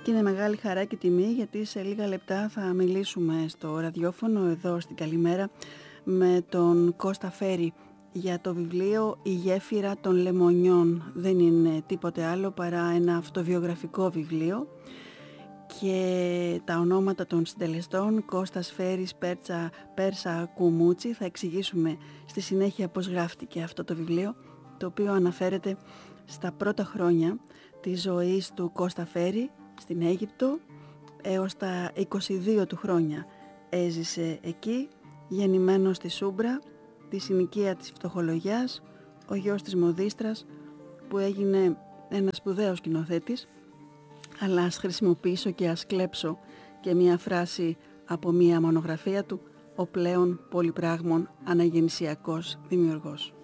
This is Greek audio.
Και είναι μεγάλη χαρά και τιμή, γιατί σε λίγα λεπτά θα μιλήσουμε στο ραδιόφωνο εδώ στην Καλημέρα με τον Κώστα Φέρη για το βιβλίο «Η γέφυρα των Λεμονιών». Δεν είναι τίποτε άλλο παρά ένα αυτοβιογραφικό βιβλίο και τα ονόματα των συντελεστών, Κώστας Φέρης, Πέρσα Κουμούτσι, θα εξηγήσουμε στη συνέχεια πώς γράφτηκε αυτό το βιβλίο, το οποίο αναφέρεται στα πρώτα χρόνια της ζωής του Κώστα Φέρη στην Αίγυπτο. Έως τα 22 του χρόνια έζησε εκεί, γεννημένος στη Σούμπρα, τη συνοικία της φτωχολογιάς, ο γιος της Μοδίστρας, που έγινε ένας σπουδαίος σκηνοθέτης. Αλλά ας χρησιμοποιήσω και ας κλέψω και μία φράση από μία μονογραφία του, ο πλέον πολυπράγμων αναγεννησιακός δημιουργός.